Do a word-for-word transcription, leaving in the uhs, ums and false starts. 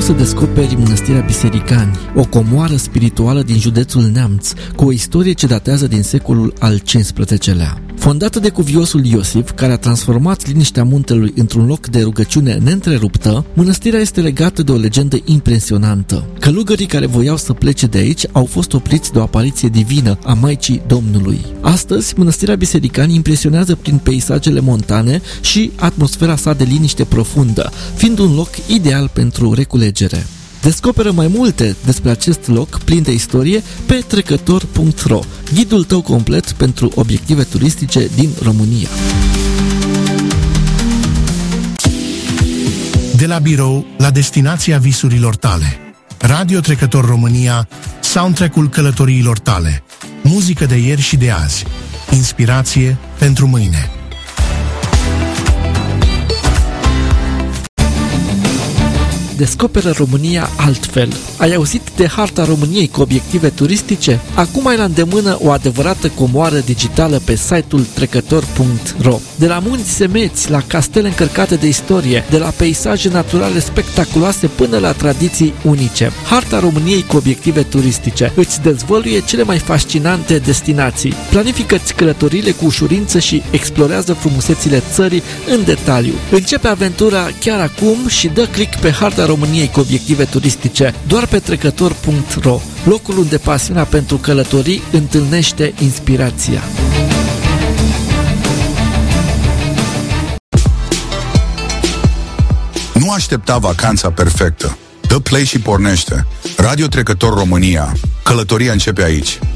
să descoperi Mănăstirea Bisericani, o comoară spirituală din județul Neamț, cu o istorie ce datează din secolul al cincisprezecelea. Fondată de cuviosul Iosif, care a transformat liniștea muntelui într-un loc de rugăciune neîntreruptă, mănăstirea este legată de o legendă impresionantă. Călugării care voiau să plece de aici au fost opriți de o apariție divină a Maicii Domnului. Astăzi, Mănăstirea Bisericani impresionează prin peisajele montane și atmosfera sa de liniște profundă, fiind un loc ideal pentru reculegere. Descoperă mai multe despre acest loc plin de istorie pe trecător punct ro, ghidul tău complet pentru obiective turistice din România. De la birou la destinația visurilor tale. Radio Trecător România, soundtrack-ul călătoriilor tale. Muzică de ieri și de azi. Inspirație pentru mâine. Descoperă România altfel. Ai auzit de harta României cu obiective turistice? Acum ai la îndemână o adevărată comoară digitală pe site-ul trecător punct ro. De la munți semeți, la castele încărcate de istorie, de la peisaje naturale spectaculoase până la tradiții unice. Harta României cu obiective turistice îți dezvăluie cele mai fascinante destinații. Planifică-ți călătoriile cu ușurință și explorează frumusețile țării în detaliu. Începe aventura chiar acum și dă click pe harta României cu obiective turistice doar pe trecător punct ro, locul unde pasiunea pentru călătorii întâlnește inspirația. Nu aștepta vacanța perfectă. Dă play și pornește. Radio Trecător România. Călătoria începe aici.